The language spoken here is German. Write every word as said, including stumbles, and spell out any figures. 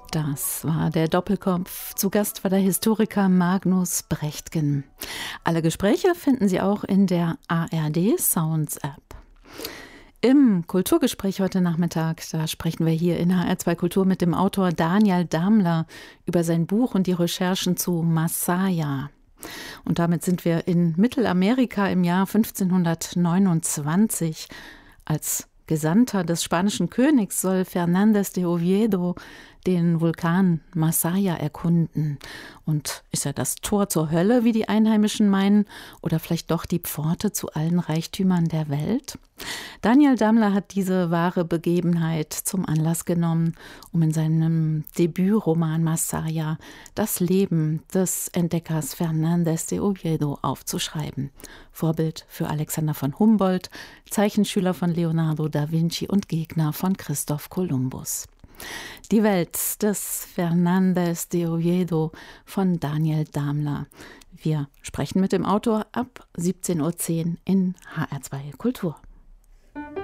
Das war der Doppelkopf. Zu Gast war der Historiker Magnus Brechtgen. Alle Gespräche finden Sie auch in der A R D Sounds App. Im Kulturgespräch heute Nachmittag, da sprechen wir hier in H R zwei Kultur mit dem Autor Daniel Damler über sein Buch und die Recherchen zu Masaya. Und damit sind wir in Mittelamerika im Jahr fünfzehnhundertneunundzwanzig. Als Gesandter des spanischen Königs soll Fernández de Oviedo den Vulkan Masaya erkunden. Und ist er das Tor zur Hölle, wie die Einheimischen meinen, oder vielleicht doch die Pforte zu allen Reichtümern der Welt? Daniel Damler hat diese wahre Begebenheit zum Anlass genommen, um in seinem Debütroman Masaya das Leben des Entdeckers Fernández de Oviedo aufzuschreiben. Vorbild für Alexander von Humboldt, Zeichenschüler von Leonardo da Vinci und Gegner von Christoph Kolumbus. Die Welt des Fernández de Oviedo von Daniel Damler. Wir sprechen mit dem Autor ab siebzehn Uhr zehn in H R zwei Kultur.